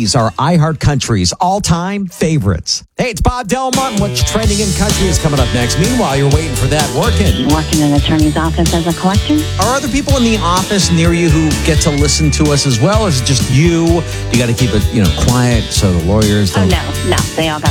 These are iHeart Country's all-time favorites. Hey, it's Bob Delmont. What's trending in country is coming up next. Meanwhile, you're waiting for that working. Working in an attorney's office as a collector? Are other people in the office near you who get to listen to us as well, or is it just you? You got to keep it, quiet so the lawyers don't... Oh, no. They all got